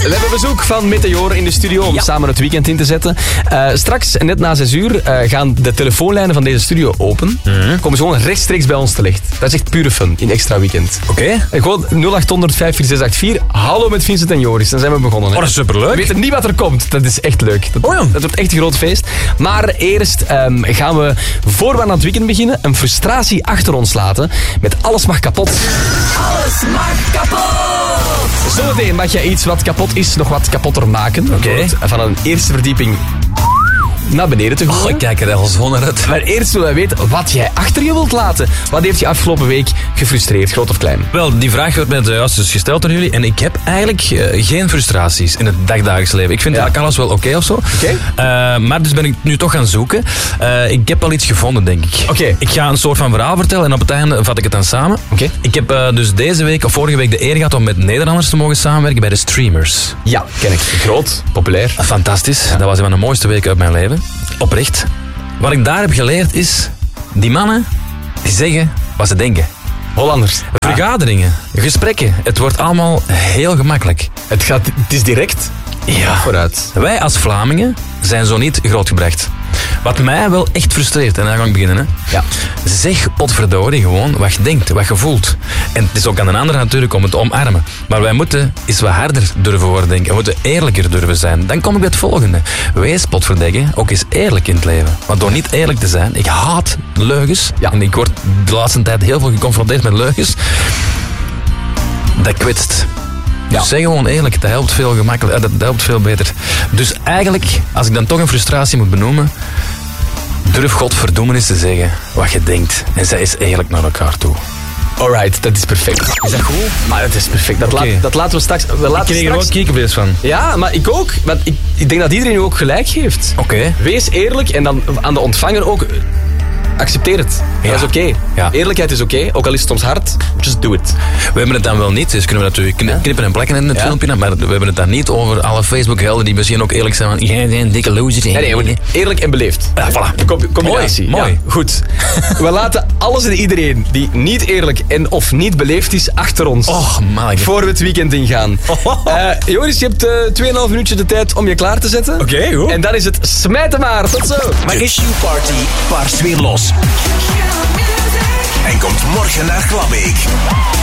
We hebben bezoek van Meteor in de studio om samen het weekend in te zetten. Straks, net na 6 uur, gaan de telefoonlijnen van deze studio open. Komen ze gewoon rechtstreeks bij ons terecht. Dat is echt pure fun in extra weekend. Oké. Gewoon 0800 54684. Hallo met Vincent en Joris. Dan zijn we begonnen. Hè. Oh, dat is superleuk. We weten niet wat er komt. Dat is echt leuk. Dat wordt echt een groot feest. Maar eerst gaan we, voor we aan het weekend beginnen, een frustratie achter ons laten met Alles mag kapot. Alles mag kapot! Zometeen mag jij iets wat kapot is nog wat kapotter maken. Oké. Van een eerste verdieping naar beneden te gooien. Ik kijk er al zo naar uit. Maar eerst willen wij weten wat jij achter je wilt laten. Wat heeft je afgelopen week gefrustreerd, groot of klein? Wel, die vraag werd mij juist dus gesteld door jullie. En ik heb eigenlijk geen frustraties in het dagdagelijks leven. Ik vind eigenlijk alles wel oké of zo. Maar dus ben ik nu toch gaan zoeken. Ik heb al iets gevonden, denk ik. Oké. Ik ga een soort van verhaal vertellen en op het einde vat ik het dan samen. Oké. Ik heb dus deze week of vorige week de eer gehad om met Nederlanders te mogen samenwerken bij de Streamers. Ja, ken ik. Groot, populair. Fantastisch. Dat was een van de mooiste weken uit mijn leven. Oprecht. Wat ik daar heb geleerd is, die mannen die zeggen wat ze denken. Hollanders. Vergaderingen, gesprekken, het wordt allemaal heel gemakkelijk. Het is direct. Ja. Vooruit. Wij als Vlamingen zijn zo niet grootgebracht. Wat mij wel echt frustreert, en daar ga ik beginnen. Hè. Ja. Zeg potverdorie gewoon wat je denkt, wat je voelt. En het is ook aan een ander natuurlijk om het te omarmen. Maar wij moeten eens wat harder durven worden denken. We moeten eerlijker durven zijn. Dan kom ik bij het volgende. Wees potverdikke ook eens eerlijk in het leven. Want door niet eerlijk te zijn, ik haat leugens. Ja. En ik word de laatste tijd heel veel geconfronteerd met leugens. Dat kwetst. Dus zeg gewoon eerlijk, dat helpt veel gemakkelijker, dat helpt veel beter. Dus eigenlijk, als ik dan toch een frustratie moet benoemen, durf godverdomme eens te zeggen wat je denkt. En zij is eerlijk naar elkaar toe. Alright, dat is perfect. Is dat goed? Maar dat is perfect. Dat laten we straks... Ik kreeg er ook kiekenbeest van. Ja, maar ik ook. Want ik denk dat iedereen u ook gelijk geeft. Oké. Wees eerlijk en dan aan de ontvanger ook... Accepteer het. Ja. Dat is oké. Ja. Eerlijkheid is oké. Ook al is het soms hard, just do it. We hebben het dan wel niet, dus kunnen we natuurlijk knippen en plakken in het filmpje, maar we hebben het dan niet over alle Facebook-helden die misschien ook eerlijk zijn van, jij bent een dikke loser. Nee, eerlijk en beleefd. Ja, voilà. De combinatie. Mooi. Ja, goed. We laten alles en iedereen die niet eerlijk en of niet beleefd is achter ons. Och, man. Voor we het weekend ingaan. Joris, je hebt 2,5 minuutjes de tijd om je klaar te zetten. Oké, goed. En dan is het smijten maar. Tot zo. De Shoe Party barst weer los. En komt morgen naar Glabbeek.